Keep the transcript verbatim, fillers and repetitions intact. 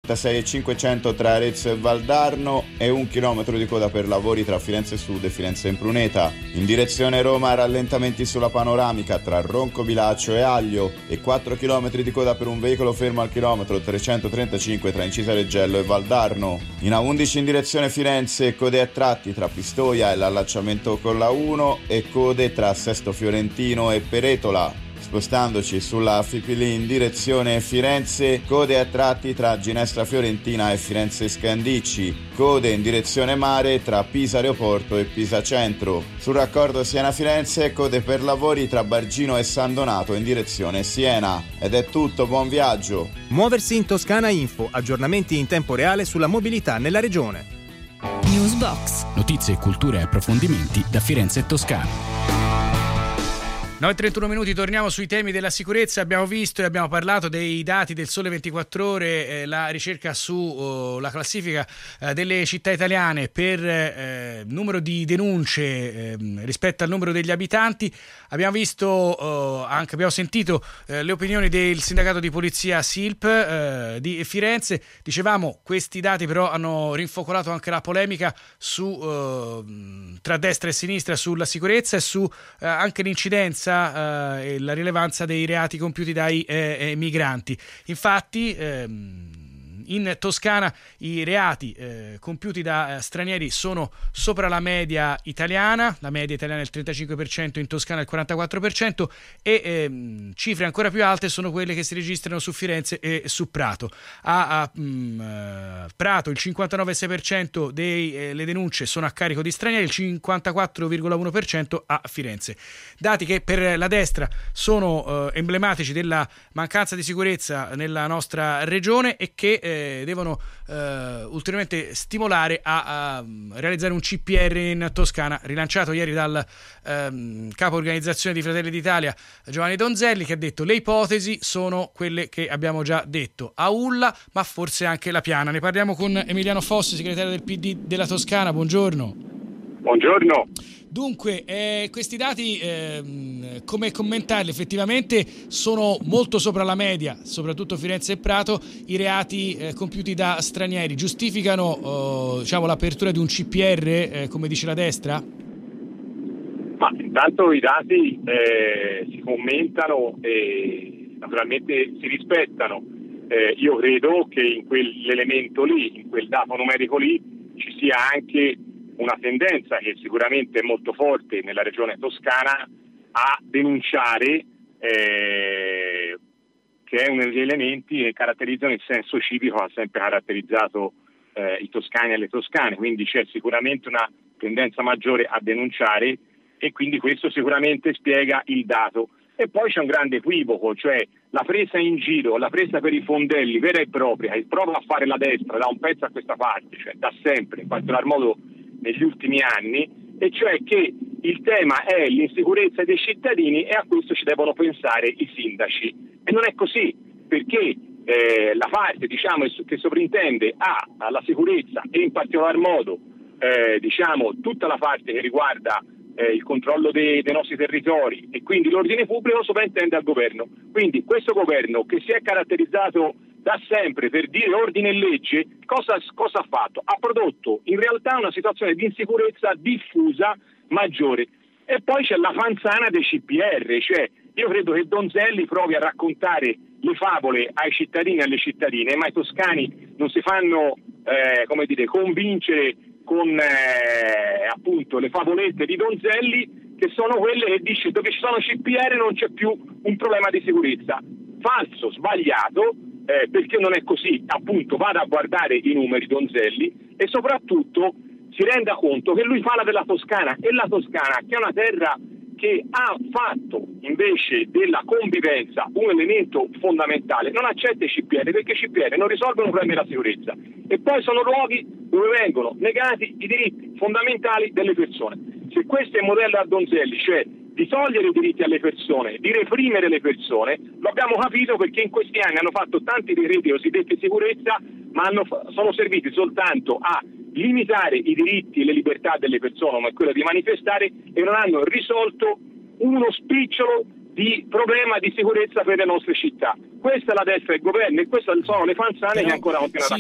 trentasei e cinquecento tra Arezzo e Valdarno e un chilometro di coda per lavori tra Firenze Sud e Firenze Impruneta. In direzione Roma rallentamenti sulla panoramica tra Roncobilaccio e Aglio e quattro chilometri di coda per un veicolo fermo al chilometro trecentotrentacinque tra Incisa Reggello e Valdarno. In A undici in direzione Firenze code a tratti tra Pistoia e l'allacciamento con la uno e code tra Sesto Fiorentino e Peretola. Spostandoci sulla Fipili in direzione Firenze, code a tratti tra Ginestra Fiorentina e Firenze Scandicci, code in direzione mare tra Pisa Aeroporto e Pisa Centro. Sul raccordo Siena-Firenze, code per lavori tra Bargino e San Donato in direzione Siena. Ed è tutto, buon viaggio! Muoversi in Toscana Info, aggiornamenti in tempo reale sulla mobilità nella regione. Newsbox. Notizie, cultura e approfondimenti da Firenze e Toscana. nove e trentuno minuti, torniamo sui temi della sicurezza. Abbiamo visto e abbiamo parlato dei dati del Sole ventiquattro Ore, eh, la ricerca sulla uh, classifica uh, delle città italiane per eh, numero di denunce eh, rispetto al numero degli abitanti. Abbiamo visto, uh, anche abbiamo sentito uh, le opinioni del sindacato di polizia S I L P uh, di Firenze. Dicevamo, questi dati però hanno rinfocolato anche la polemica su, uh, tra destra e sinistra sulla sicurezza e su uh, anche l'incidenza e la rilevanza dei reati compiuti dai eh, migranti. Infatti ehm, in Toscana i reati eh, compiuti da eh, stranieri sono sopra la media italiana, la media italiana è il trentacinque per cento, in Toscana il quarantaquattro per cento, e ehm, cifre ancora più alte sono quelle che si registrano su Firenze e su Prato. A, a mh, Prato il cinquantanove virgola sei per cento delle eh, denunce sono a carico di stranieri, il cinquantaquattro virgola uno per cento a Firenze. Dati che per la destra sono eh, emblematici della mancanza di sicurezza nella nostra regione e che eh, devono eh, ulteriormente stimolare a, a realizzare un C P R in Toscana, rilanciato ieri dal ehm, capo organizzazione di Fratelli d'Italia Giovanni Donzelli, che ha detto: le ipotesi sono quelle che abbiamo già detto, Aulla ma forse anche La Piana. Ne parliamo con Emiliano Fossi, segretario del P D della Toscana. Buongiorno. Buongiorno. Dunque, eh, questi dati, eh, come commentarli? Effettivamente sono molto sopra la media, soprattutto Firenze e Prato, i reati eh, compiuti da stranieri. Giustificano eh, diciamo, l'apertura di un C P R, eh, come dice la destra? Ma intanto i dati eh, si commentano e naturalmente si rispettano. Eh, io credo che in quell'elemento lì, in quel dato numerico lì, ci sia anche una tendenza che sicuramente è molto forte nella regione toscana a denunciare, eh, che è uno degli elementi che caratterizzano il senso civico, ha sempre caratterizzato eh, i toscani e le toscane, quindi c'è sicuramente una tendenza maggiore a denunciare e quindi questo sicuramente spiega il dato. E poi c'è un grande equivoco, cioè la presa in giro, la presa per i fondelli vera e propria, che prova a fare la destra da un pezzo a questa parte, cioè da sempre, in particolar modo negli ultimi anni, e cioè che il tema è l'insicurezza dei cittadini e a questo ci devono pensare i sindaci. E non è così, perché eh, la parte diciamo che sovrintende a, alla sicurezza e in particolar modo eh, diciamo tutta la parte che riguarda eh, il controllo dei, dei nostri territori e quindi l'ordine pubblico sovrintende al governo. Quindi questo governo, che si è caratterizzato da sempre per dire ordine e legge, cosa, cosa ha fatto? Ha prodotto in realtà una situazione di insicurezza diffusa maggiore. E poi c'è la fanzana dei C P R, cioè io credo che Donzelli provi a raccontare le favole ai cittadini e alle cittadine, ma i toscani non si fanno eh, come dire, convincere con eh, appunto le favolette di Donzelli, che sono quelle che dice dove ci sono C P R non c'è più un problema di sicurezza. Falso, sbagliato. Eh, perché non è così, appunto vada a guardare i numeri Donzelli e soprattutto si renda conto che lui parla della Toscana, e la Toscana, che è una terra che ha fatto invece della convivenza un elemento fondamentale, non accetta i C P R perché i C P R non risolvono i problemi della sicurezza e poi sono luoghi dove vengono negati i diritti fondamentali delle persone. Se questo è il modello a Donzelli, cioè di togliere i diritti alle persone, di reprimere le persone, lo abbiamo capito perché in questi anni hanno fatto tanti decreti cosiddetti di sicurezza, ma hanno, sono serviti soltanto a limitare i diritti e le libertà delle persone, come quella di manifestare, e non hanno risolto uno spicciolo di problema di sicurezza per le nostre città. Questa è la destra del governo e queste sono le fanzane Però, che ancora continuano.